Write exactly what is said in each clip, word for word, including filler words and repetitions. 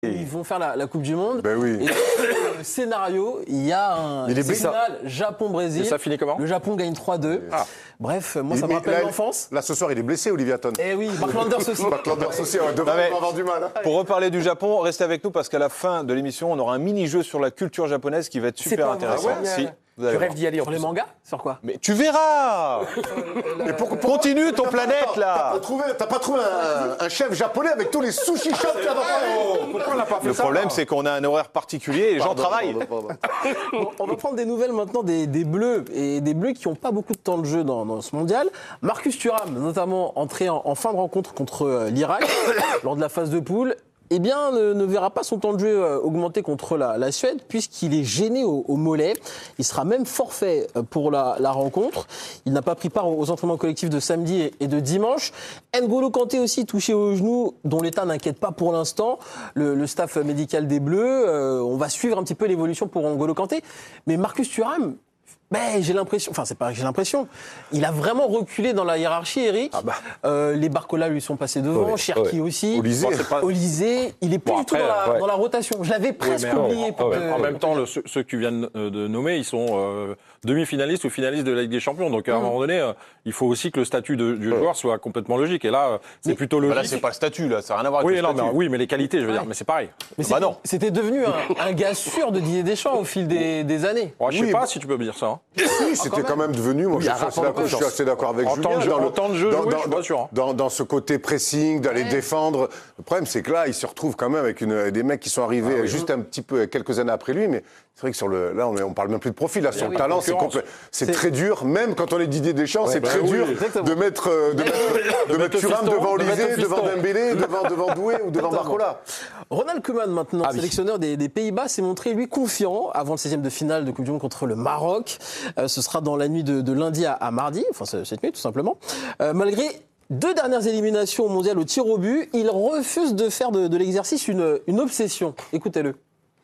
Ils vont faire la, la Coupe du Monde. Ben oui. Et dans le scénario, il y a un il est final Japon-Brésil. Et ça finit comment? Le Japon gagne trois deux. Ah. Bref, moi, ça mais me rappelle là, l'enfance. Là, ce soir, il est blessé, Olivia Ton. Eh oui, Mark Landers aussi. Mark Landers aussi, on devrait avoir du mal. Hein. Pour reparler du Japon, restez avec nous parce qu'à la fin de l'émission, on aura un mini-jeu sur la culture japonaise qui va être super intéressant. Ah ouais, si, tu rêves d'y aller en Sur les mangas? Sur quoi? Mais tu verras. Mais pour, pour, Continue ton planète, là. T'as pas trouvé, t'as pas trouvé un, un chef japonais avec tous les sushi shops qu'il y a dans le Pourquoi on n'a pas fait Le ça? problème, c'est qu'on a un horaire particulier et les gens travaillent. Pardon, pardon. Bon, on va prendre des nouvelles maintenant des, des Bleus et des Bleus qui n'ont pas beaucoup de temps de jeu dans, dans ce mondial. Marcus Thuram, notamment entré en, en fin de rencontre contre euh, l'Irak lors de la phase de poule, eh bien, ne, ne verra pas son temps de jeu euh, augmenter contre la, la Suède puisqu'il est gêné au, au mollet. Il sera même forfait pour la, la rencontre. Il n'a pas pris part aux entraînements collectifs de samedi et, et de dimanche. N'Golo Kanté aussi touché au genou, dont l'état n'inquiète pas pour l'instant. Le, le staff médical des Bleus, euh, on va suivre un petit peu l'évolution pour N'Golo Kanté. Mais Marcus Thuram... Ben, j'ai l'impression, enfin c'est pas que j'ai l'impression, il a vraiment reculé dans la hiérarchie, Eric. Ah bah. euh, les Barcola lui sont passés devant, ouais, Cherki ouais. aussi. Olysée. Bon, pas... Olysée, il est plus bon, du tout après, dans la, ouais. dans la rotation. Je l'avais presque oui, oublié. En, que... en même temps, le, ceux, ceux que tu viens de, de nommer, ils sont euh, demi-finalistes ou finalistes de la Ligue des Champions. Donc à un mmh. moment donné, euh, il faut aussi que le statut de, du ouais. joueur soit complètement logique. Et là, euh, c'est mais, plutôt logique. Bah là, c'est pas le statut, là, ça n'a rien à voir oui, avec non, le statut. Mais, oui, mais les qualités, je veux ouais. dire, mais c'est pareil. Mais bah non. C'était devenu un, un gars sûr de Didier Deschamps au fil des, des années. Ouais, je sais oui, pas bah... si tu peux me dire ça. Hein. Si, c'était quand même devenu. Moi, oui, je, suis d'accord, je suis assez d'accord avec en Julien. Temps de jeu, dans en le temps de jeu, dans, oui, dans, je suis pas sûr. Hein. Dans, dans ce côté pressing, d'aller ouais. défendre. Le problème, c'est que là, il se retrouve quand même avec une, des mecs qui sont arrivés ah, oui, juste oui. un petit peu, quelques années après lui, mais c'est vrai que sur le, là, on, est, on parle même plus de profil. Là, sur oui, le talent, c'est, compl... c'est, c'est très dur. Même quand on est Didier Deschamps, ouais, c'est bah très oui, dur exactement. de mettre, euh, de mettre, de mettre Thuram devant Olysée, devant Dembélé, devant, devant Doué ou devant Barcola. Ronald Koeman, maintenant, ah, sélectionneur oui. des, des Pays-Bas, s'est montré, lui, confiant avant le seizième de finale de Coupe du Monde contre le Maroc. Euh, ce sera dans la nuit de, de lundi à, à mardi, enfin cette nuit, tout simplement. Euh, malgré deux dernières éliminations au mondial au tir au but, il refuse de faire de, de l'exercice une, une obsession. Écoutez-le.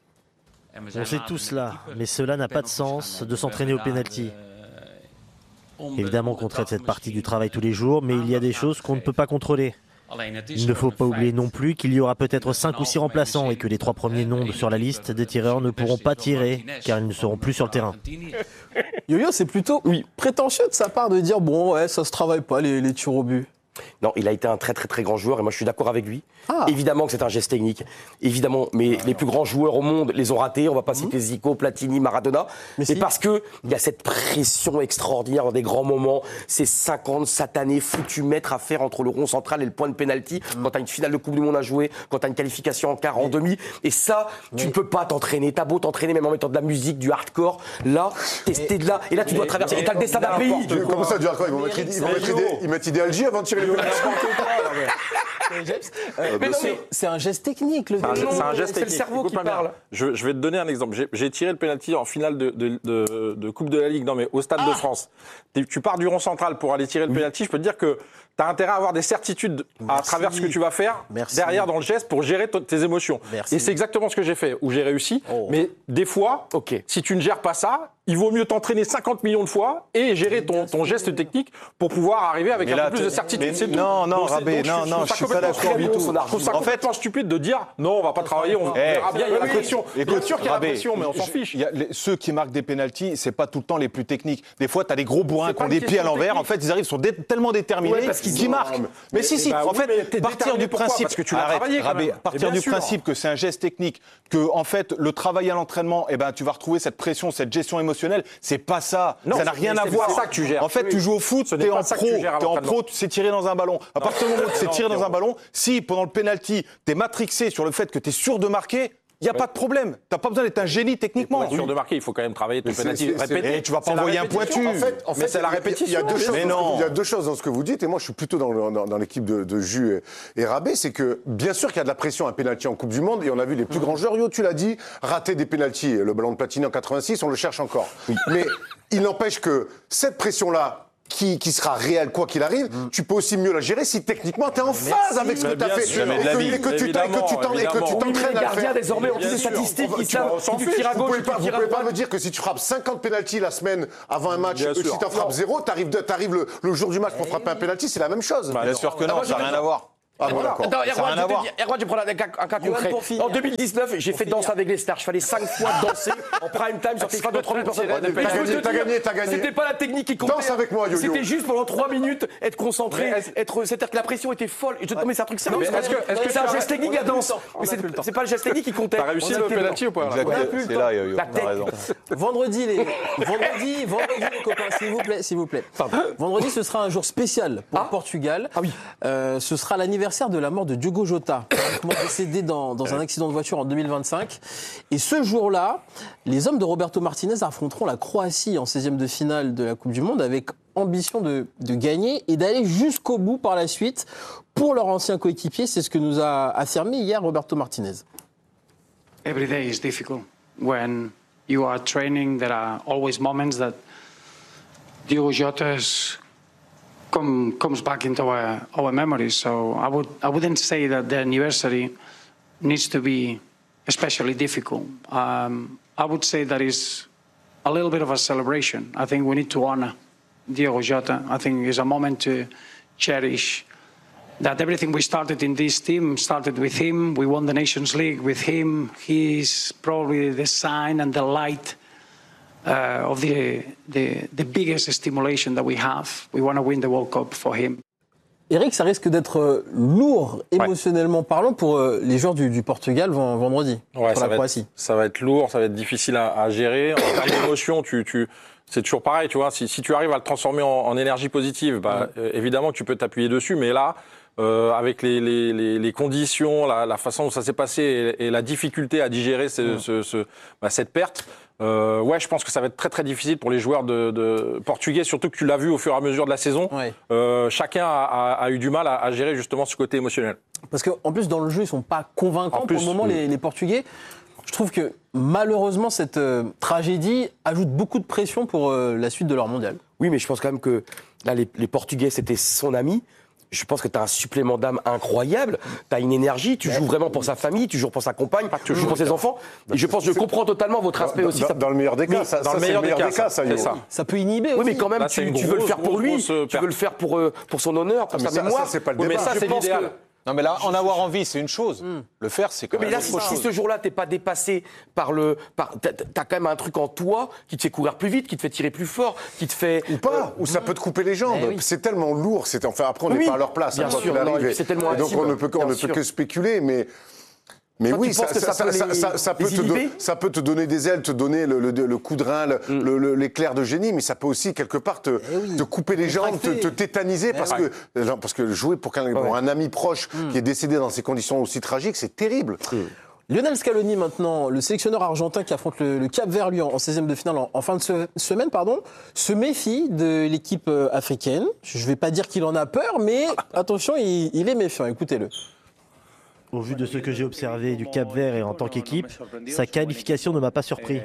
On sait tout cela, mais cela n'a pas de sens de s'entraîner au pénalty. Évidemment qu'on traite cette partie du travail tous les jours, mais il y a des choses qu'on ne peut pas contrôler. Il ne faut pas oublier non plus qu'il y aura peut-être cinq ou six remplaçants et que les trois premiers noms sur la liste des tireurs ne pourront pas tirer car ils ne seront plus sur le terrain. Yo-Yo, c'est plutôt oui, prétentieux de sa part de dire bon ouais, ça se travaille pas les, les tirs au but. Non, il a été un très très très grand joueur et moi je suis d'accord avec lui. Ah. Évidemment que c'est un geste technique, évidemment, mais ah, les plus grands joueurs au monde les ont ratés. On va pas mmh. citer Zico, Platini, Maradona, mais, mais si. parce que il y a cette pression extraordinaire dans des grands moments, ces cinquante satanés foutus mètres à faire entre le rond central et le point de pénalty mmh. quand t'as une finale de Coupe du Monde à jouer, quand t'as une qualification en quart, mais... en demi, et ça, mais... tu ne peux pas t'entraîner. T'as beau t'entraîner même en mettant de la musique, du hardcore, là, t'es là, et là tu mais... dois traverser. Et t'as le destin d'un pays. Comment ça, du hardcore? Ils vont mettre, ils vont mettre, idée, ils mettent idée Alger avant de tirer les pénaltys. Euh, mais non, mais c'est un geste technique. Le c'est, un, c'est un geste technique. C'est le cerveau Écoute, qui parle. Je, je vais te donner un exemple. J'ai, j'ai tiré le penalty en finale de, de, de, de Coupe de la Ligue, non mais au Stade ah. de France. Tu pars du rond central pour aller tirer le oui. penalty. Je peux te dire que tu as intérêt à avoir des certitudes Merci. à travers ce que tu vas faire Merci. derrière dans le geste pour gérer t- tes émotions. Merci. Et c'est exactement ce que j'ai fait, où j'ai réussi. Oh. Mais des fois, okay. si tu ne gères pas ça, il vaut mieux t'entraîner cinquante millions de fois et gérer ton, ton geste technique pour pouvoir arriver avec mais un là, peu plus de certitude. C'est non, non, donc, Rabé, non, non, je suis pas d'accord du tout. Je trouve ça complètement stupide de dire non, on va pas travailler, on verra bien, il y a la pression. Bien sûr qu'il y a la pression, mais on s'en fiche. Ceux qui marquent des pénaltys, c'est pas tout le temps les plus techniques. Des fois, t'as des gros bourrins qui ont des pieds à l'envers. En fait, ils arrivent, sont tellement déterminés qu'ils marquent. Mais si, si, en fait, partir du principe que tu l'as travaillé, Rabé, partir du principe que c'est un geste technique, que en fait, le travail à l'entraînement, eh ben, tu vas retrouver cette pression, cette gestion émotionnelle. C'est pas ça. Non, ça n'a rien à voir. C'est ça que tu gères. En fait, oui. tu joues au foot, t'es en pro, t'es en pro, tu sais tirer dans un ballon. À partir du moment où tu sais tirer dans un ballon, si pendant le penalty, t'es matrixé sur le fait que t'es sûr de marquer, il n'y a ouais. pas de problème. T'as pas besoin d'être un génie techniquement. Pour être sûr de marquer, il faut quand même travailler ton penalty. Répéter. Tu vas pas envoyer un pointu. En fait, en fait, mais c'est la répétition. Il y a deux choses. Mais non. Il y a deux choses dans ce que vous dites, et moi je suis plutôt dans, le, dans, dans l'équipe de, de Jus et, et Rabé, c'est que bien sûr qu'il y a de la pression à penalty en Coupe du Monde, et on a vu les plus grands joueurs. Yo, tu l'as dit, rater des penaltys. Le ballon de Platini en quatre-vingt-six, on le cherche encore. Oui. Mais il n'empêche que cette pression-là. Qui, qui sera réel quoi qu'il arrive, mmh. tu peux aussi mieux la gérer si techniquement tu es en phase Merci, avec ce que tu as fait sûr, et, que, et que tu t'entraînes à le faire. Désormais, on fait des statistiques qui savent si tu tires à gauche, vous ne pouvez pas me dire que si tu frappes cinquante pénaltys la semaine avant un match, si tu en frappes zéro, tu arrives le jour du match pour frapper un pénalty, c'est la même chose. Bien sûr que non, ça n'a rien à voir. Ah, bon, d'accord. Attends, Erwan, je, te, Erwan, je prends un cas, un cas concret. En deux mille dix-neuf, j'ai fait Danse avec les stars. Je fallais cinq fois danser en prime time sur T F un de trois mille personnes. T'as gagné, t'as gagné. C'était pas la technique qui comptait. Danse avec moi, Yo-Yo. C'était juste pendant trois minutes être concentré, être. C'est-à-dire que la pression était folle. Je, non, mais c'est un truc sérieux. Est-ce que est-ce que c'est un geste technique la danse? Mais c'est pas le geste technique qui comptait. T'as réussi le penalty ou pas? C'est là, Yo-Yo. T'as raison. Vendredi, les vendredi, vendredi, les copains, s'il vous plaît, s'il vous plaît. Vendredi, ce sera un jour spécial pour le Portugal. Ah oui. Ce sera l'anniversaire de la mort de Diogo Jota, décédé dans, dans un accident de voiture en deux mille vingt-cinq. Et ce jour-là, les hommes de Roberto Martinez affronteront la Croatie en seizième de finale de la Coupe du Monde avec ambition de, de gagner et d'aller jusqu'au bout par la suite pour leur ancien coéquipier. C'est ce que nous a affirmé hier Roberto Martinez. Every day is difficult. When you are training, there are always moments that Diogo Jota's Come, comes back into our, our memories. So I would I wouldn't say that the anniversary needs to be especially difficult. Um, I would say that is a little bit of a celebration. I think we need to honor Diogo Jota. I think it's a moment to cherish that everything we started in this team started with him. We won the Nations League with him. He's probably the sign and the light Uh, of the, the, the biggest stimulation that we have. We want to win the World Cup for him. Eric, ça risque d'être lourd émotionnellement ouais. parlant pour les joueurs du, du Portugal vendredi ouais, contre la Croatie. Être, ça va être lourd, ça va être difficile à, à gérer. En termes d'émotion, tu, tu, c'est toujours pareil, tu vois. Si, si tu arrives à le transformer en, en énergie positive, bah, ouais. euh, évidemment que tu peux t'appuyer dessus, mais là, euh, avec les, les, les, les conditions, la, la façon dont ça s'est passé et, et la difficulté à digérer ce, ouais. ce, ce, bah, cette perte. Euh, ouais, je pense que ça va être très très difficile pour les joueurs de, de portugais, surtout que tu l'as vu au fur et à mesure de la saison. Ouais. Euh, chacun a, a, a eu du mal à, à gérer justement ce côté émotionnel. Parce qu'en plus dans le jeu ils sont pas convaincants en plus, pour le moment oui. les, les Portugais. Je trouve que malheureusement cette euh, tragédie ajoute beaucoup de pression pour euh, la suite de leur mondial. Oui, mais je pense quand même que là les, les Portugais c'était son ami. Je pense que tu as un supplément d'âme incroyable, tu as une énergie, tu joues vraiment pour sa famille, tu joues pour sa compagne, tu joues pour ses enfants. Et je pense, je comprends totalement votre aspect dans, aussi. Dans, dans le meilleur des cas, ça, dans ça, le meilleur des, cas, cas, ça, ça, ça. ça peut inhiber oui, aussi. Oui, mais quand même, Là, tu, tu veux le faire pour lui, tu veux le faire pour, euh, pour son honneur, pour ah, sa ça, mémoire. Ça, c'est pas le oui, débat. Mais ça, je c'est pense l'idéal. Que... Non, mais là, en avoir envie, c'est une chose. Mm. Le faire, c'est quand oui, même mais là, autre si, chose. Si ce jour-là, t'es pas dépassé par le, par, t'as, t'as quand même un truc en toi qui te fait courir plus vite, qui te fait tirer plus fort, qui te fait ou pas, euh, ou ça peut te couper les jambes. Oui. C'est tellement lourd. C'est enfin après on n'est oui, pas à leur place. Bien hein, sûr, non, c'est tellement donc on ne peut, on ne peut que spéculer, mais. Mais Toi, oui, ça, ça, ça, ça, ça, les, ça, ça, peut te do, ça peut te donner des ailes, te donner le, le, le coup de rein, le, mm. le, l'éclair de génie, mais ça peut aussi quelque part te, eh oui. te couper les jambes, te, te tétaniser, eh parce, ouais. que, parce que jouer pour, ouais. pour un ami proche mm. qui est décédé dans ces conditions aussi tragiques, c'est terrible. Mm. Lionel Scaloni maintenant, le sélectionneur argentin qui affronte le, le Cap-Vert lui en, en seizième de finale en, en fin de se, semaine, pardon, se méfie de l'équipe euh, africaine. Je ne vais pas dire qu'il en a peur, mais attention, il, il est méfiant. Écoutez-le. Au vu de ce que j'ai observé du Cap-Vert et en tant qu'équipe, sa qualification ne m'a pas surpris.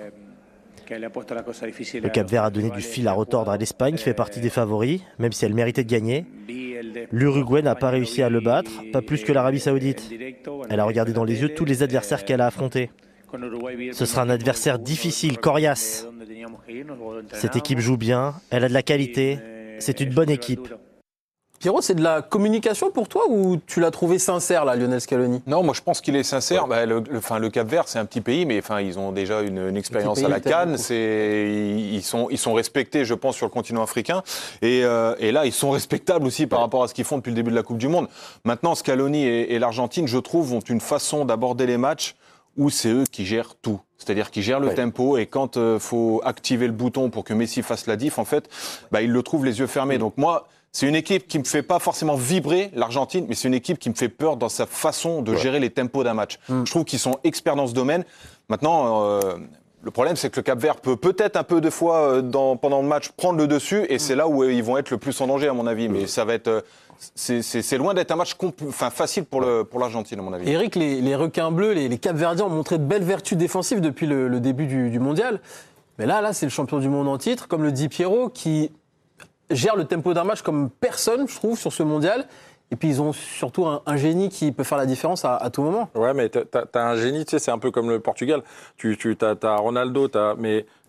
Le Cap-Vert a donné du fil à retordre à l'Espagne, qui fait partie des favoris, même si elle méritait de gagner. L'Uruguay n'a pas réussi à le battre, pas plus que l'Arabie Saoudite. Elle a regardé dans les yeux tous les adversaires qu'elle a affrontés. Ce sera un adversaire difficile, coriace. Cette équipe joue bien, elle a de la qualité, c'est une bonne équipe. Pierrot, c'est de la communication pour toi ou tu l'as trouvé sincère, là, Lionel Scaloni ? Non, moi je pense qu'il est sincère. Ouais. Bah, le, le, enfin, le Cap-Vert, c'est un petit pays, mais enfin, ils ont déjà une, une expérience à la CAN. C'est, ils, sont, ils sont respectés, je pense, sur le continent africain. Et, euh, et là, ils sont respectables aussi par ouais. rapport à ce qu'ils font depuis le début de la Coupe du Monde. Maintenant, Scaloni et, et l'Argentine, je trouve, ont une façon d'aborder les matchs où c'est eux qui gèrent tout. C'est-à-dire qu'ils gèrent le ouais. tempo et quand il euh, faut activer le bouton pour que Messi fasse la diff, en fait, bah, ils le trouvent les yeux fermés. Donc moi... C'est une équipe qui me fait pas forcément vibrer, l'Argentine, mais c'est une équipe qui me fait peur dans sa façon de ouais. gérer les tempos d'un match. Mm. Je trouve qu'ils sont experts dans ce domaine. Maintenant, euh, le problème, c'est que le Cap-Vert peut peut-être un peu de fois, euh, dans, pendant le match, prendre le dessus, et mm. c'est là où euh, ils vont être le plus en danger, à mon avis. Mm. Mais ça va être... Euh, c'est, c'est, c'est loin d'être un match compl- enfin, facile pour, le, pour l'Argentine, à mon avis. Eric, les, les requins bleus, les, les Cap-Verdiens ont montré de belles vertus défensives depuis le, le début du, du mondial. Mais là, là, c'est le champion du monde en titre, comme le dit Pierrot, qui... gère le tempo d'un match comme personne, je trouve, sur ce mondial. Et puis, ils ont surtout un, un génie qui peut faire la différence à, à tout moment. Ouais, mais t'as, t'as un génie, tu sais, c'est un peu comme le Portugal. Tu, tu, t'as, t'as Ronaldo, t'as, mais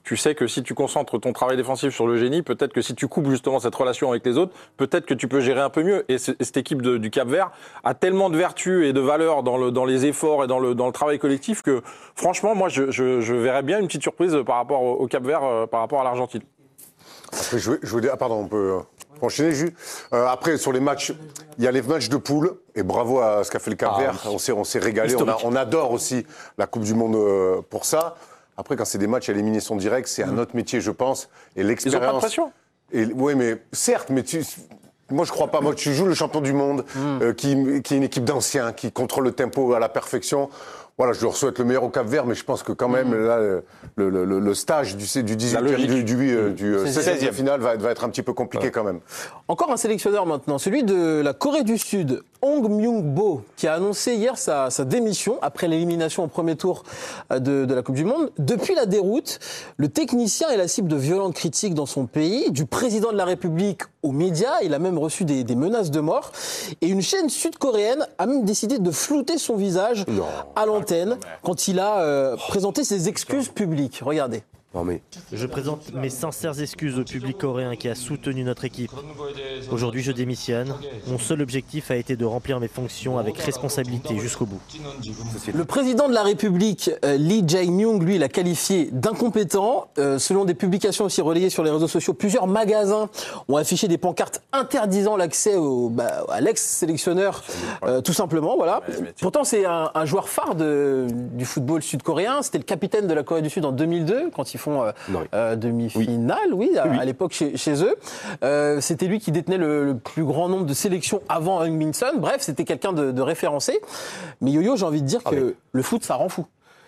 tu sais que si tu concentres ton travail défensif sur le génie, peut-être que si tu coupes justement cette relation avec les autres, peut-être que tu peux gérer un peu mieux. Et, et cette équipe de, du Cap-Vert a tellement de vertus et de valeurs dans, le, dans les efforts et dans le, dans le travail collectif que, franchement, moi, je, je, je verrais bien une petite surprise par rapport au, au Cap-Vert, euh, par rapport à l'Argentine. Après, je, je veux dire, ah pardon, on peut enchaîner, Jus. Euh, après, sur les matchs, il y a les matchs de poule, et bravo à ce qu'a fait le Cap-Vert. Ah, oui. On s'est, on s'est régalé. On, a, on adore aussi la Coupe du Monde euh, pour ça. Après, quand c'est des matchs à élimination directe, c'est mmh. un autre métier, je pense. Et l'expérience. Ils n'ont pas de pression. Et, oui, mais certes, mais tu. Moi, je crois pas. Moi, tu joues le champion du monde, mmh. euh, qui, qui est une équipe d'anciens, qui contrôle le tempo à la perfection. Voilà, je leur souhaite le meilleur au Cap-Vert, mais je pense que quand même, mmh. là, le, le, le, le stage du, du dix-huitième, du, du, mmh. du euh, seizième final va, va être un petit peu compliqué ouais. quand même. Encore un sélectionneur maintenant, celui de la Corée du Sud, Hong Myung-bo, qui a annoncé hier sa, sa démission après l'élimination au premier tour de, de la Coupe du Monde. Depuis la déroute, le technicien est la cible de violentes critiques dans son pays, du président de la République aux médias. Il a même reçu des, des menaces de mort. Et une chaîne sud-coréenne a même décidé de flouter son visage non. à l'antenne quand il a euh, présenté ses excuses publiques. Regardez. Non mais... Je présente mes sincères excuses au public coréen qui a soutenu notre équipe. Aujourd'hui, je démissionne. Mon seul objectif a été de remplir mes fonctions avec responsabilité jusqu'au bout. Le président de la République, euh, Lee Jae-myung, lui, l'a qualifié d'incompétent. Euh, selon des publications aussi relayées sur les réseaux sociaux, plusieurs magasins ont affiché des pancartes interdisant l'accès au, bah, à l'ex-sélectionneur, euh, tout simplement. Voilà. Pourtant, c'est un, un joueur phare de, du football sud-coréen. C'était le capitaine de la Corée du Sud en deux mille deux, quand il font euh, euh, demi-finale, oui, oui à, oui. à l'époque chez, chez eux. Euh, c'était lui qui détenait le, le plus grand nombre de sélections avant Heung-min Son. Bref, c'était quelqu'un de, de référencé. Mais Yo-Yo, j'ai envie de dire ah que oui. le foot, ça rend fou.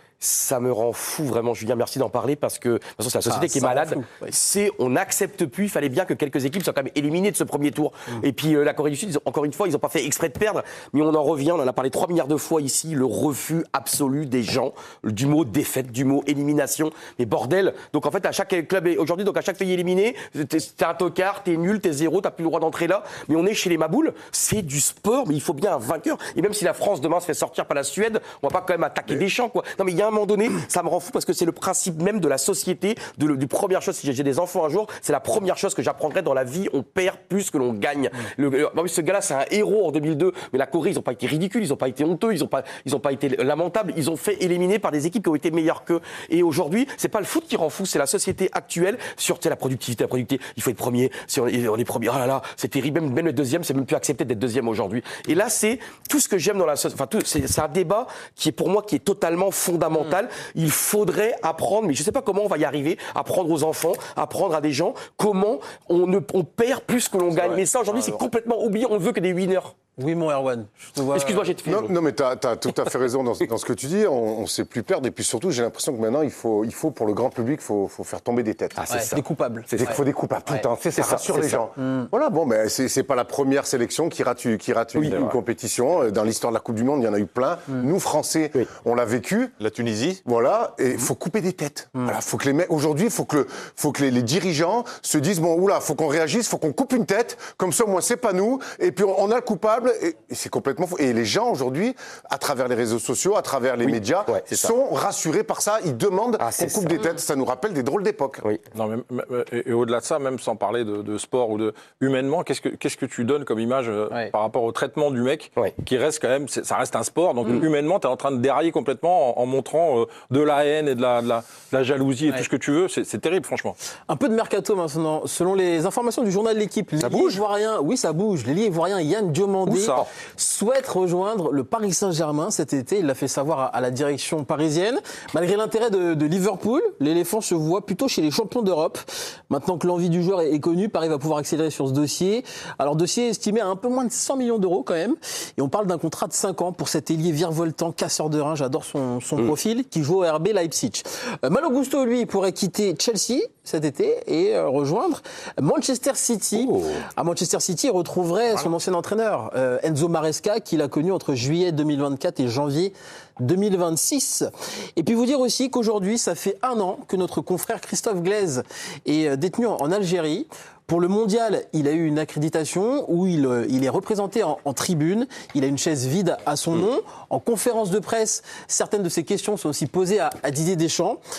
Ça me rend fou, vraiment, Julien, merci d'en parler, parce que de toute façon, c'est la société ah, qui est malade. Fou, oui. C'est, on n'accepte plus, il fallait bien que quelques équipes soient quand même éliminées de ce premier tour. Mmh. Et puis, euh, la Corée du Sud, ils ont, encore une fois, ils n'ont pas fait exprès de perdre, mais on en revient, on en a parlé trois milliards de fois ici, le refus absolu des gens, du mot défaite, du mot élimination. Mais bordel, donc en fait, à chaque club, aujourd'hui, donc à chaque pays éliminé, t'es, t'es un tocard, t'es nul, t'es zéro, t'as plus le droit d'entrer là. Mais on est chez les maboules, c'est du sport, mais il faut bien un vainqueur. Et même si la France demain se fait sortir par la Suède, on va pas quand même attaquer mais... des champs, quoi. Non, mais il y a un moment donné, ça me rend fou parce que c'est le principe même de la société, de, le, du première chose, si j'ai des enfants un jour, c'est la première chose que j'apprendrai dans la vie, on perd plus que l'on gagne. Le, le, bah oui, ce gars-là, c'est un héros en deux mille deux, mais la Corée, ils n'ont pas été ridicules, ils n'ont pas été honteux, ils n'ont pas, ils ont pas été lamentables, ils ont fait éliminer par des équipes qui ont été meilleures qu'eux. Et aujourd'hui, c'est pas le foot qui rend fou, c'est la société actuelle sur la productivité, la productivité, il faut être premier, si on est, on est premier, oh là là, c'est terrible, même, même le deuxième, c'est même plus accepté d'être deuxième aujourd'hui. Et là, c'est tout ce que j'aime dans la société, enfin, tout, c'est, c'est un débat qui est pour moi, qui est totalement fondamental. Mmh. Il faudrait apprendre, mais je ne sais pas comment on va y arriver, apprendre aux enfants, apprendre à des gens comment on, ne, on perd plus que l'on c'est gagne. Vrai. Mais ça, aujourd'hui, ah, c'est ouais. complètement oublié. On ne veut que des winners. Oui, mon Erwan. Je te vois... Excuse-moi, j'ai te fait. Non, non, mais tu as tout à fait raison dans, dans ce que tu dis. On ne sait plus perdre. Et puis surtout, j'ai l'impression que maintenant, il faut, il faut pour le grand public, il faut, faut faire tomber des têtes. Ah, c'est ouais, ça. Des coupables. Il faut des coupables tout le temps. Ça rassure les gens. Mm. Voilà, bon, mais c'est, c'est pas la première sélection qui rate, qui rate oui, une, une compétition. Dans l'histoire de la Coupe du Monde, il y en a eu plein. Mm. Nous, Français, oui. on l'a vécu. La Tunisie. Voilà. Et il mm. faut couper des têtes. Mm. Voilà, faut que les mecs, aujourd'hui, il faut que, le, faut que les, les dirigeants se disent, bon, oula, faut qu'on réagisse, faut qu'on coupe une tête. Comme ça, au moins, c'est pas nous. Et puis, on a le coupable. Et, et c'est complètement faux. Et les gens, aujourd'hui, à travers les réseaux sociaux, à travers les oui. médias, ouais, sont rassurés par ça. Ils demandent ah, qu'on coupe ça. des têtes. Ça nous rappelle des drôles d'époque. Oui. Non, mais, et, et au-delà de ça, même sans parler de, de sport ou de humainement, qu'est-ce que, qu'est-ce que tu donnes comme image ouais. par rapport au traitement du mec, ouais. qui reste quand même, ça reste un sport. Donc, mm. humainement, tu es en train de dérailler complètement en, en montrant euh, de la haine et de la, de la, de la jalousie et ouais. tout ce que tu veux. C'est, c'est terrible, franchement. Un peu de mercato maintenant. Selon les informations du journal de l'équipe, ça bouge. Ivoirien, oui, ça bouge. L'ailier ivoirien Yann Diomandé souhaite rejoindre le Paris Saint-Germain cet été. Il l'a fait savoir à, à la direction parisienne. Malgré l'intérêt de, de Liverpool, l'éléphant se voit plutôt chez les champions d'Europe. Maintenant que l'envie du joueur est, est connue, Paris va pouvoir accélérer sur ce dossier. Alors, dossier estimé à un peu moins de cent millions d'euros quand même. Et on parle d'un contrat de cinq ans pour cet ailier virevoltant, casseur de reins. J'adore son, son mmh. profil, qui joue au R B Leipzig. Euh, Malo Gusto, lui, pourrait quitter Chelsea cet été et euh, rejoindre Manchester City. Oh. À Manchester City, il retrouverait voilà. son ancien entraîneur, euh, Enzo Maresca, qu'il a connu entre juillet deux mille vingt-quatre et janvier deux mille vingt-six. Et puis vous dire aussi qu'aujourd'hui, ça fait un an que notre confrère Christophe Glaise est détenu en Algérie. Pour le mondial, il a eu une accréditation où il, il est représenté en, en tribune. Il a une chaise vide à son nom. En conférence de presse, certaines de ses questions sont aussi posées à, à Didier Deschamps.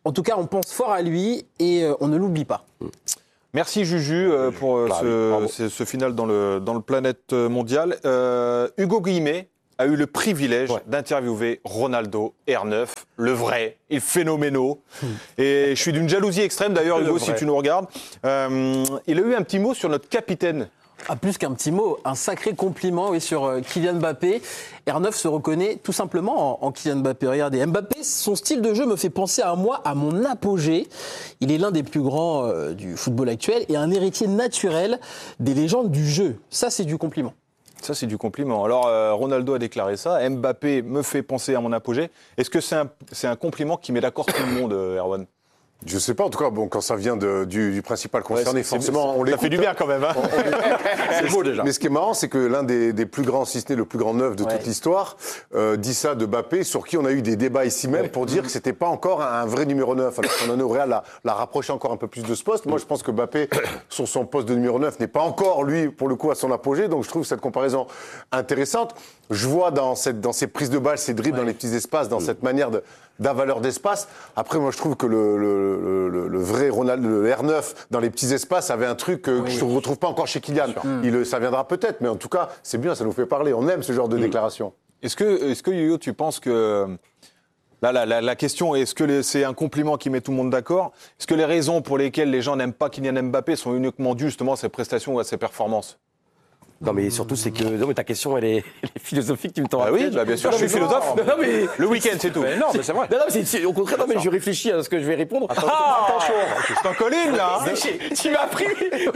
En tout cas, on pense fort à lui et euh, on ne l'oublie pas. Merci Juju euh, pour euh, ce, ce, ce final dans le, dans le Planète Mondial. Euh, Hugo Guillemet a eu le privilège ouais. d'interviewer Ronaldo R neuf, le vrai, il est phénoménal. Mmh. Et je suis d'une jalousie extrême d'ailleurs, Hugo, si tu nous regardes. Euh, il a eu un petit mot sur notre capitaine. Ah, plus qu'un petit mot, un sacré compliment oui, sur euh, Kylian Mbappé. R neuf se reconnaît tout simplement en, en Kylian Mbappé. Regardez, Mbappé, son style de jeu me fait penser à moi, à mon apogée. Il est l'un des plus grands euh, du football actuel et un héritier naturel des légendes du jeu. Ça, c'est du compliment. Ça, c'est du compliment. Alors, euh, Ronaldo a déclaré ça. Mbappé me fait penser à mon apogée. Est-ce que c'est un, c'est un compliment qui met d'accord tout le monde, euh, Erwan ? Je sais pas, en tout cas, bon, quand ça vient de, du, du principal concerné, ouais, c'est, forcément, c'est, on l'écoute. Ça fait du bien quand même. Hein. On, on c'est beau déjà. Mais ce qui est marrant, c'est que l'un des, des plus grands, si ce n'est le plus grand neuf de ouais. toute l'histoire, euh, dit ça de Mbappé, sur qui on a eu des débats ici même ouais. pour dire que c'était pas encore un, un vrai numéro neuf. Alors qu'on en est au Real, l'a, l'a rapproché encore un peu plus de ce poste. Moi, je pense que Mbappé, sur son poste de numéro neuf, n'est pas encore, lui, pour le coup, à son apogée. Donc, je trouve cette comparaison intéressante. Je vois dans, cette, dans ces prises de balles, ces dribbles ouais. dans les petits espaces, dans mmh. cette manière de, d'avaleur d'espace. Après, moi, je trouve que le, le, le, le vrai Ronaldo, le R neuf, dans les petits espaces, avait un truc euh, oui, que je ne oui. retrouve pas encore chez Kylian. Mmh. Il, ça viendra peut-être, mais en tout cas, c'est bien, ça nous fait parler. On aime ce genre de mmh. déclaration. Est-ce que, est-ce que Yo-Yo, tu penses que... Là, la, la, la question, est-ce que les, c'est un compliment qui met tout le monde d'accord ? Est-ce que les raisons pour lesquelles les gens n'aiment pas Kylian Mbappé sont uniquement dues justement à ses prestations ou à ses performances ? Non mais surtout c'est que non mais ta question elle est, elle est philosophique, tu me t'en rappelles. Ah oui, bah bien sûr, non, je suis philosophe. Non, non, mais le week-end c'est tout. Mais non mais c'est vrai. Non, non mais c'est, au contraire non mais je réfléchis à ce que je vais répondre. Attends, ah, attention, je t'en colle une là. Hein. Tu m'as pris.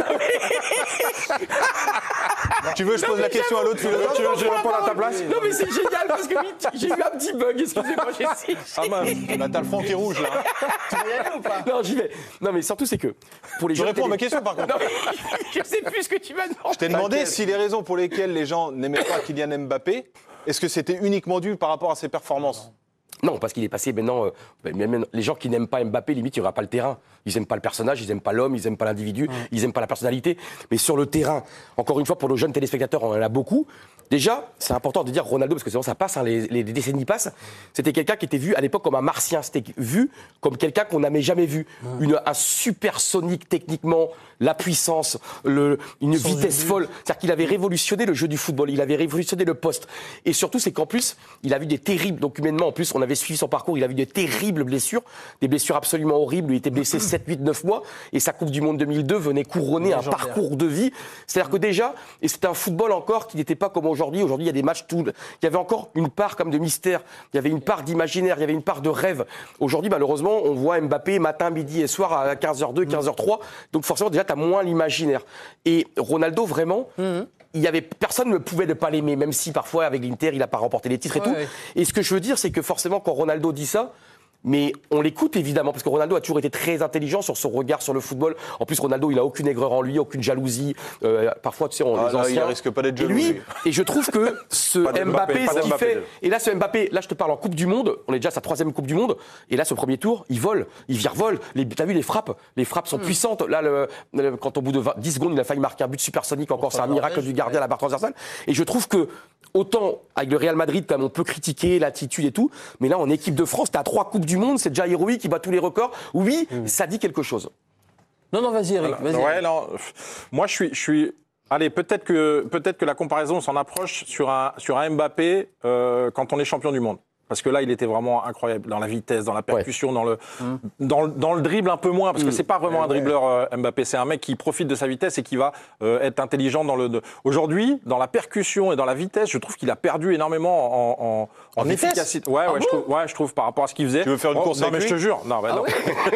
Tu veux que je pose la question à l'autre philosophe ? Tu veux que je réponde à ta place ? Non mais c'est génial parce que j'ai eu un petit bug. Excusez-moi, j'ai. Ah mince, là t'as le front qui est rouge là. Tu vas y aller ou pas ? Non j'y vais. Non mais surtout c'est que pour les gens. Je réponds à ma question par contre. Je sais plus ce que tu m'as demandé. Je t'ai demandé si les raisons pour lesquelles les gens n'aimaient pas Kylian Mbappé, est-ce que c'était uniquement dû par rapport à ses performances ? Non, parce qu'il est passé maintenant, euh, même les gens qui n'aiment pas Mbappé, limite, il n'y aura pas le terrain. Ils n'aiment pas le personnage, ils n'aiment pas l'homme, ils n'aiment pas l'individu, mmh. ils n'aiment pas la personnalité. Mais sur le terrain, encore une fois, pour nos jeunes téléspectateurs, on en a beaucoup. Déjà, c'est important de dire Ronaldo, parce que sinon ça passe, hein, les, les décennies passent. C'était quelqu'un qui était vu à l'époque comme un martien. C'était vu comme quelqu'un qu'on n'avait jamais vu. Mmh. Une, un supersonique techniquement, la puissance, le, une Son vitesse folle. C'est-à-dire qu'il avait révolutionné le jeu du football, il avait révolutionné le poste. Et surtout, c'est qu'en plus, il a vu des terribles, donc humainement, en plus, on avait suivi son parcours, il a vu des terribles blessures, des blessures absolument horribles. Il était blessé sept, huit, neuf mois, et sa Coupe du Monde deux mille deux venait couronner un parcours de vie. C'est-à-dire que déjà, et c'était un football encore qui n'était pas comme aujourd'hui. Aujourd'hui, il y a des matchs tout. Il y avait encore une part comme de mystère, il y avait une part d'imaginaire, il y avait une part de rêve. Aujourd'hui, malheureusement, on voit Mbappé matin, midi et soir à quinze heures deux, quinze heures trois. Donc forcément, déjà, tu as moins l'imaginaire. Et Ronaldo, vraiment. Mm-hmm. Il y avait personne ne pouvait ne pas l'aimer, même si parfois avec l'Inter il n'a pas remporté les titres et ouais, tout. Ouais. Et ce que je veux dire, c'est que forcément quand Ronaldo dit ça, mais on l'écoute évidemment parce que Ronaldo a toujours été très intelligent sur son regard sur le football. En plus, Ronaldo, il a aucune aigreur en lui, aucune jalousie. Euh, parfois, tu sais, on ah, les là, anciens. Il risque pas d'être jaloux. Et lui, et je trouve que ce Mbappé, Mbappé ce qu'il fait, et là, ce Mbappé, là, je te parle en Coupe du Monde. On est déjà à sa troisième Coupe du Monde. Et là, ce premier tour, il vole, il virevolte. Les, t'as vu les frappes Les frappes sont mmh. puissantes. Là, le, le, quand au bout de vingt, dix secondes, il a failli marquer un but supersonique. Encore, c'est un miracle du gardien à la barre transversale. Et je trouve que autant avec le Real Madrid, quand même, on peut critiquer l'attitude et tout, mais là, en équipe de France, t'as trois Coupes du Monde, c'est déjà héroïque, qui bat tous les records. Oui, mmh. ça dit quelque chose. Non, non, vas-y, Eric. Vas-y, ouais, non, moi, je suis, je suis. Allez, peut-être que, peut-être que la comparaison s'en approche sur un, sur un Mbappé euh, quand on est champion du monde. Parce que là, il était vraiment incroyable dans la vitesse, dans la percussion, ouais. dans, le, mmh. dans, le, dans le dribble un peu moins, parce que mmh. c'est pas vraiment un dribbleur euh, Mbappé, c'est un mec qui profite de sa vitesse et qui va euh, être intelligent dans le. De... Aujourd'hui, dans la percussion et dans la vitesse, je trouve qu'il a perdu énormément en, en, en, en efficacité. Ouais, ah ouais, bon je trouve, ouais, je trouve par rapport à ce qu'il faisait. Tu veux faire une oh, course non, avec mais lui je te jure. Non, bah, ah non.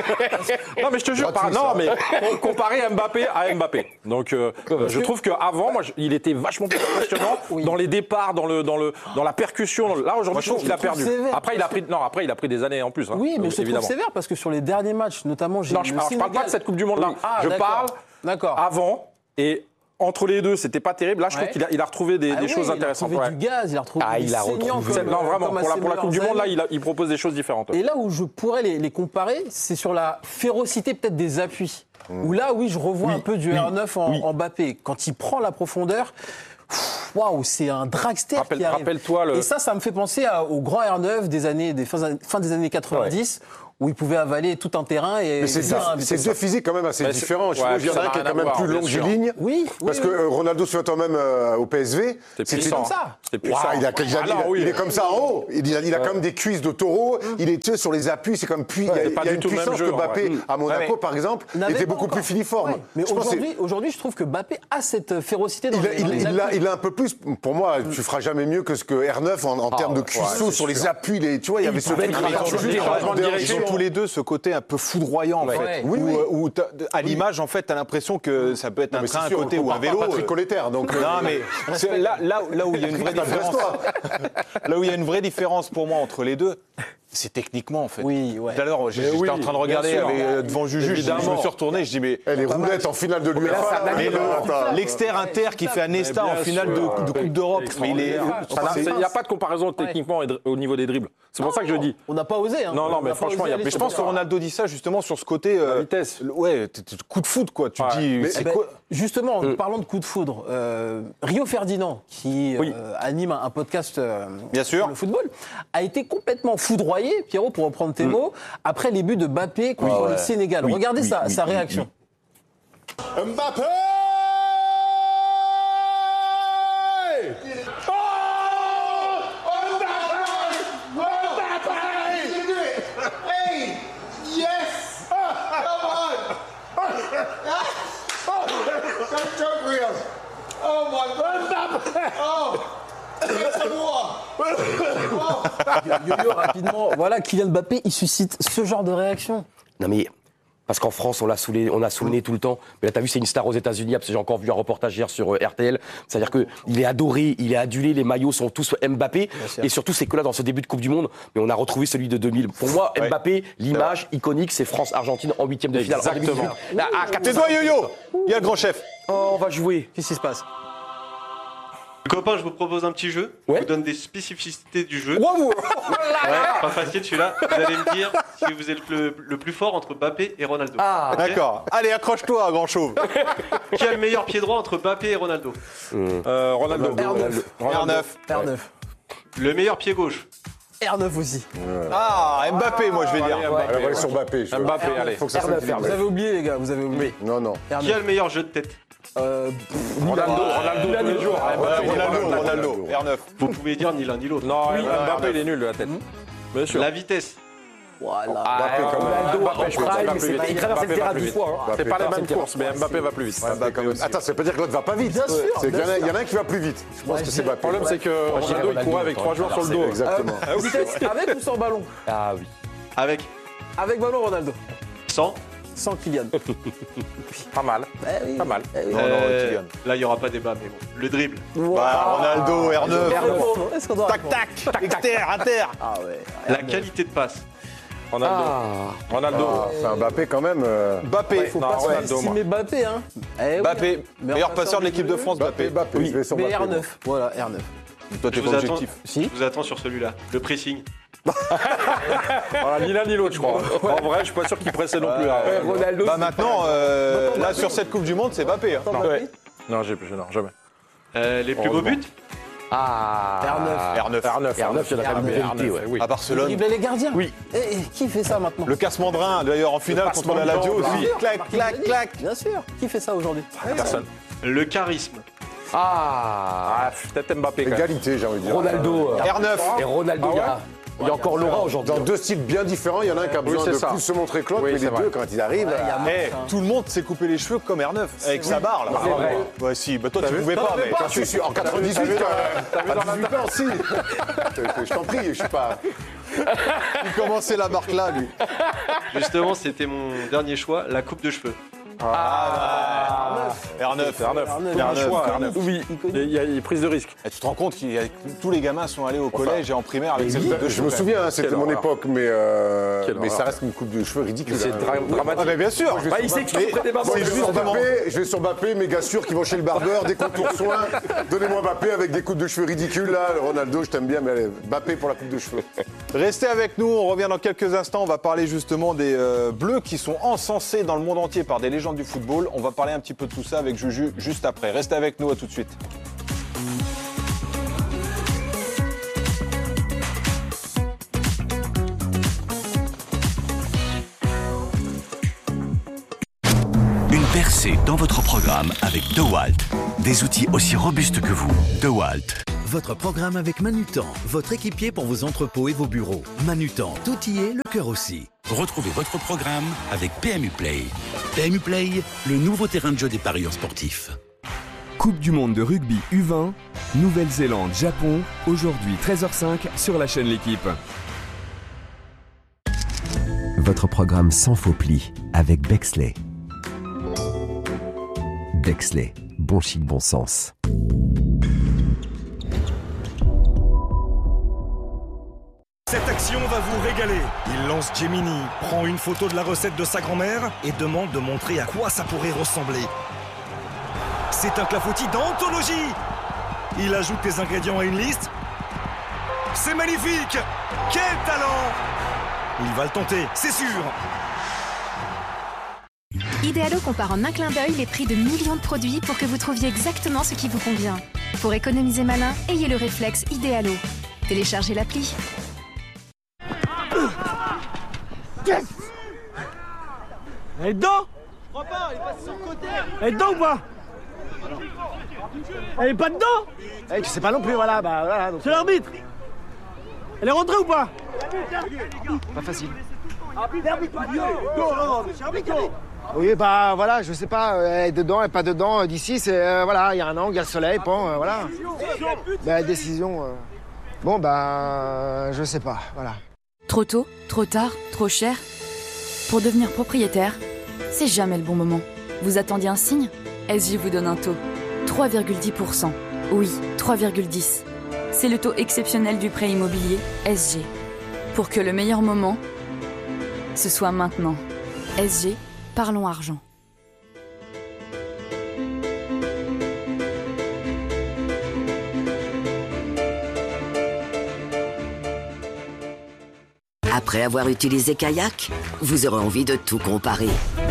Ouais non, mais je te jure. Par... Non, mais comparer Mbappé à Mbappé. Donc, euh, je trouve qu'avant, moi, il était vachement plus impressionnant oui. dans les départs, dans le, dans le, dans la percussion. Là, aujourd'hui, je trouve qu'il a perdu. Après, il a pris. Non, après, il a pris des années en plus. Hein, oui, mais je évidemment. trouve sévère parce que sur les derniers matchs, notamment, j'ai. Non, je, alors, je parle pas de cette Coupe du Monde là. Oui. Ah, je d'accord. parle d'accord. avant et. Entre les deux, c'était pas terrible. Là, je ouais. trouve qu'il a, il a retrouvé des, ah des oui, choses intéressantes. Il a retrouvé ouais. du gaz, il a retrouvé ah, des il a saignants. retrouvé... Non, vraiment, pour la, pour la Coupe du Monde, là, il, a, il propose des choses différentes. Et là où je pourrais les, les comparer, c'est sur la férocité peut-être des appuis. Mmh. Où là, oui, je revois oui, un peu du oui, R neuf en, oui. en Mbappé. Quand il prend la profondeur... Waouh, c'est un dragster Rappel, qui arrive. Rappelle-toi le... Et ça, ça me fait penser à, au grand R neuf des années, des fins, fin des années quatre-vingt-dix, ouais. où il pouvait avaler tout un terrain. Et mais c'est ça, c'est deux physiques quand même assez bah, différents. Je ouais, il y en a un qui est quand même plus longiligne. Oui, parce oui, que oui. Ronaldo, sur toi-même euh, au P S V, c'était comme ça. Wow, il, a, il, a, Alors, oui. il est comme ça en haut. Il a, il a ouais. quand même des cuisses de taureau. Mmh. Il est sur les appuis. C'est comme puis. Ouais, il y a, il y a une puissance jeu, que Mbappé ouais. à Monaco, ouais. par exemple, était beaucoup plus filiforme. Mais aujourd'hui, aujourd'hui, je trouve que Mbappé a cette férocité dans les appuis. Il a un peu plus. Pour moi, tu feras jamais mieux que ce que R neuf en termes de cuisseaux sur les appuis. Tu vois, il y avait ce truc. Ils ont tous les deux ce côté un peu foudroyant en fait. Où à l'image, en fait, t'as l'impression que ça peut être un train à côté ou un vélo. Patrick Colletter, donc. Non, mais là, là, là où il y a une vraie différence, là où il y a une vraie différence pour moi entre les deux, c'est techniquement en fait. Oui, ouais. Tout à l'heure, j'étais oui, en train de regarder avec, euh, devant Juju, je, je me suis retourné, je dis mais elle est roulettes en finale de l'U E F A. L'exter-inter qui fait Nesta en finale de, de Coupe d'Europe, mais il est. Il n'y a pas de comparaison techniquement au niveau des dribbles. C'est pour ça que je dis. On n'a pas osé. Non, non, mais franchement, il y a. Mais je pense que Ronaldo dit ça justement sur ce côté vitesse. Ouais, coup de foudre quoi. Tu dis. Justement, en parlant de coup de foudre, Rio Ferdinand qui anime un podcast sur le football a été complètement foudroyé, Pierrot, pour reprendre tes mmh. mots, après les buts de Mbappé contre oui, ouais. le Sénégal. Oui, Regardez oui, sa, oui, sa réaction. Oui, oui. Mbappé oh Mbappé Hey Yes Come on Don't joke, Rio. Oh my God Mbappé Oh Yo-yo, rapidement, voilà, Kylian Mbappé, il suscite ce genre de réaction. Non mais, parce qu'en France, on l'a saoulé, on a saoulé tout le temps. Mais là, t'as vu, c'est une star aux États-Unis, parce que j'ai encore vu un reportage hier sur R T L. C'est-à-dire qu'il est adoré, il est adulé, les maillots sont tous Mbappé. Et surtout, c'est que là, dans ce début de Coupe du Monde, mais on a retrouvé celui de deux mille. Pour moi, Mbappé, ouais. l'image iconique, c'est France-Argentine en huitième de finale. Exactement. Tes doigts, yo-yo. Il y a le grand chef. Oh, on va jouer. Qu'est-ce qui se passe? Copains, je vous propose un petit jeu. Ouais. Je vous donne des spécificités du jeu. Wow. Ouais, pas facile celui-là. Vous allez me dire si vous êtes le, le plus fort entre Mbappé et Ronaldo. Ah, okay. D'accord. Allez, accroche-toi, grand chauve. Qui a le meilleur pied droit entre Mbappé et Ronaldo? euh, Ronaldo. R neuf. R neuf. R neuf. Le meilleur pied gauche? R neuf aussi. Ouais. Ah, Mbappé, moi je vais dire. Allez, Mbappé, ouais. Ouais, sur Mbappé. Je Mbappé, R neuf. allez. Faut que ça R neuf, vous avez oublié, les gars, vous avez oublié. Non, non. Qui a le meilleur jeu de tête? Euh, Ronaldo, Ronaldo, tous les jours. Ronaldo, Ronaldo, R neuf. Vous pouvez dire ni l'un ni l'autre. Non, Mbappé, il est nul de la tête. Bien sûr. La vitesse. Voilà. Ah, Mbappé, quand même. Ronaldo, Mbappé, je pense qu'il va plus vite. il traverse le terrain dix fois. C'est pas la même course, mais Mbappé va plus vite. Attends, ça veut pas dire que l'autre va pas vite. Bien sûr. Il y en a un qui va plus vite. Je pense que c'est Mbappé. Le problème, c'est que Ronaldo, il courait avec trois joueurs sur le dos. Exactement. Vitesse avec ou sans ballon? Ah oui. Avec? Avec ballon, Ronaldo. Sans? Sans Kylian. Pas mal. Eh oui. Pas mal. Eh oui. Non, non, Kylian. Là, il n'y aura pas débat, mais bon. Le dribble. Wow. Bah, Ronaldo, R neuf. Est-ce qu'on doit Tac, tac, tac, inter, inter. Ah ouais. La qualité de passe. Ronaldo. Ah. Ronaldo. Ah, enfin, Mbappé quand même. Euh... Mbappé. Faut Non, pas Ronaldo, sous-estimer Mbappé, hein. Eh oui. Mbappé, meilleur passeur de l'équipe de France, Mbappé, Mbappé. Mbappé. Je vais sur Mais Mbappé, R neuf. Voilà, R neuf. Toi, t'es Je pas vous objectif. Si. Je vous attends sur celui-là. Le pressing. Voilà, ni l'un ni l'autre, je crois. En vrai, je suis pas sûr qu'il pressait non plus. Là. Ronaldo. Bah maintenant, euh, là sur cette Coupe du Monde, c'est Mbappé. Hein. Non, ouais. non, j'ai, non, jamais. Euh, les plus beaux buts? Ah. R neuf. R neuf. R neuf, R neuf, il y en a quand même une vérité, ouais. Oui. À Barcelone. Dribbler les gardiens. Oui. Et, et qui fait ça maintenant? Le casse-mandrin, d'ailleurs, en finale contre la Lazio aussi. Clac, clac, clac. Bien sûr. Qui fait ça aujourd'hui? Personne. Le charisme. Ah. Ah, peut-être Mbappé. Quand même. Égalité, j'ai envie de dire. Ronaldo. R neuf. Et Ronaldo, il y a. Il y a encore Laurent aujourd'hui. Dans deux styles bien différents, il y en a un qui a besoin oui, de ça. plus se montrer que l'autre, Oui, mais les vrai. deux, quand ils arrivent. Ouais, y a Hey, tout le monde s'est coupé les cheveux comme R neuf, avec sa barre là. C'est vrai. Ouais, si, bah toi tu pouvais pas, mais. Quand je suis en quatre-vingt-dix-huit, à dix-huit ans, si. Je t'en prie, je suis pas. Il commençait la marque là, lui. Justement, c'était mon dernier choix, la coupe de cheveux. Ah, R neuf. R neuf. R neuf. Il y a un choix, R neuf. Oui. Il y a une prise de risque. Et tu te rends compte que tous les gamins sont allés au collège et en primaire avec cette coupe de Je cheveux. me souviens, hein, c'était Quelle mon horreur. époque, mais, euh, Quelle mais ça horreur. reste une coupe de cheveux ridicule. C'est hein. dra- Ah dramatique. mais bien sûr. Bah, il sait que tu ferais des Moi, mamans. je vais sur Mbappé, je vais sur Mbappé, mes gars sûrs qui vont chez le barbeur, des contours soins. Donnez-moi Mbappé avec des coupes de cheveux ridicules là. Ronaldo, je t'aime bien, mais allez, Mbappé pour la coupe de cheveux. Restez avec nous, on revient dans quelques instants. On va parler justement des euh, Bleus qui sont encensés dans le monde entier par des légendes du football. On va parler un petit peu de tout ça avec Juju juste après. Restez avec nous, à tout de suite. Percez dans votre programme avec DeWalt. Des outils aussi robustes que vous. DeWalt. Votre programme avec Manutan, votre équipier pour vos entrepôts et vos bureaux. Manutan, tout y est, le cœur aussi. Retrouvez votre programme avec P M U Play. P M U Play, le nouveau terrain de jeu des parieurs sportifs. Coupe du monde de rugby U vingt, Nouvelle-Zélande, Japon, aujourd'hui treize heures cinq sur la chaîne L'Équipe. Votre programme sans faux plis avec Bexley. Bexley, bon chic, bon sens. Cette action va vous régaler. Il lance Gemini, prend une photo de la recette de sa grand-mère et demande de montrer à quoi ça pourrait ressembler. C'est un clafoutis d'anthologie. Il ajoute les ingrédients à une liste. C'est magnifique. Quel talent! Il va le tenter, c'est sûr. Idealo compare en un clin d'œil les prix de millions de produits pour que vous trouviez exactement ce qui vous convient. Pour économiser malin, ayez le réflexe Idealo. Téléchargez l'appli. Yes. Elle est dedans? Je crois pas, elle est passée sur le côté. Elle est dedans ou pas? Elle est pas dedans? Eh, tu sais pas non plus, voilà, bah voilà. Donc... C'est l'arbitre. Elle est rentrée ou pas? Pas facile. Oui, bah voilà, je sais pas, elle est dedans, elle est pas dedans. D'ici, c'est euh, voilà, il y a un angle, il y a le soleil, bon, euh, voilà. Bah, décision. Euh... Bon, bah, je sais pas, voilà. Trop tôt, trop tard, trop cher. Pour devenir propriétaire, c'est jamais le bon moment. Vous attendiez un signe? S J vous donne un taux. trois virgule dix pour cent. Oui, trois virgule dix. C'est le taux exceptionnel du prêt immobilier S G. Pour que le meilleur moment, ce soit maintenant. S G, parlons argent. Après avoir utilisé Kayak, vous aurez envie de tout comparer.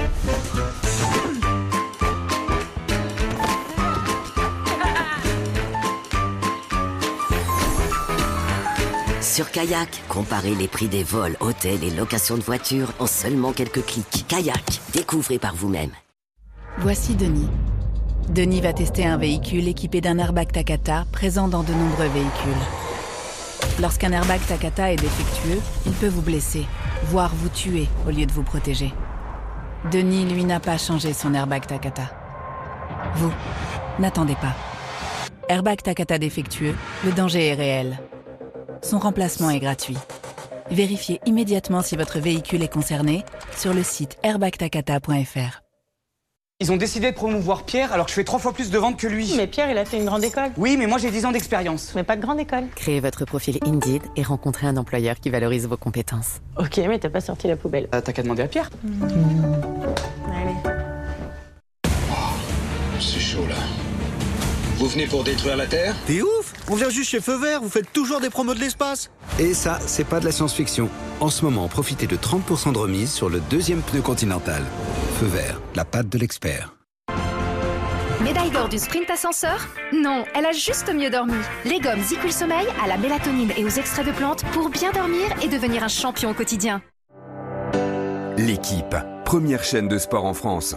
Sur Kayak, comparez les prix des vols, hôtels et locations de voitures en seulement quelques clics. Kayak, découvrez par vous-même. Voici Denis. Denis va tester un véhicule équipé d'un airbag Takata présent dans de nombreux véhicules. Lorsqu'un airbag Takata est défectueux, il peut vous blesser, voire vous tuer au lieu de vous protéger. Denis, lui, n'a pas changé son airbag Takata. Vous, n'attendez pas. Airbag Takata défectueux, le danger est réel. Son remplacement est gratuit. Vérifiez immédiatement si votre véhicule est concerné sur le site airbag takata point f r. Ils ont décidé de promouvoir Pierre alors que je fais trois fois plus de ventes que lui. Mais Pierre, il a fait une grande école. Oui, mais moi j'ai dix ans d'expérience. Mais pas de grande école. Créez votre profil Indeed et rencontrez un employeur qui valorise vos compétences. Ok, mais t'as pas sorti la poubelle. Euh, t'as qu'à demander à Pierre. Mmh. Allez. Oh, c'est chaud là. Vous venez pour détruire la Terre? T'es ouf! On vient juste chez Feu Vert, vous faites toujours des promos de l'espace. Et ça, c'est pas de la science-fiction. En ce moment, profitez de trente pour cent de remise sur le deuxième pneu Continental. Feu Vert, la patte de l'expert. Médaille d'or du sprint ascenseur? Non, elle a juste mieux dormi. Les gommes Zicool Sommeil à la mélatonine et aux extraits de plantes pour bien dormir et devenir un champion au quotidien. L'Équipe, première chaîne de sport en France.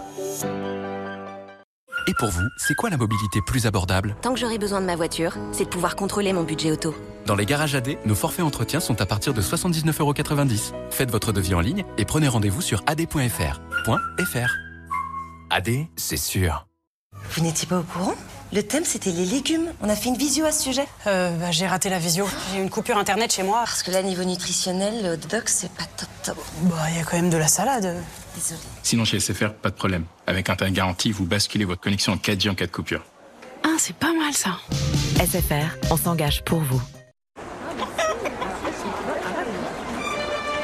Et pour vous, c'est quoi la mobilité plus abordable? Tant que j'aurai besoin de ma voiture, c'est de pouvoir contrôler mon budget auto. Dans les garages A D, nos forfaits entretien sont à partir de soixante-dix-neuf euros quatre-vingt-dix. Faites votre devis en ligne et prenez rendez-vous sur a d point f r. .fr. A D, c'est sûr. Vous n'étiez pas au courant? Le thème, c'était les légumes. On a fait une visio à ce sujet. Euh, bah, j'ai raté la visio. J'ai eu une coupure internet chez moi. Parce que là, niveau nutritionnel, le hot dog, c'est pas top top. Bah, il y a quand même de la salade. Désolée. Sinon, chez S F R, pas de problème. Avec un tarif garanti, vous basculez votre connexion en quatre G en cas de coupure. Ah, c'est pas mal ça. S F R, on s'engage pour vous.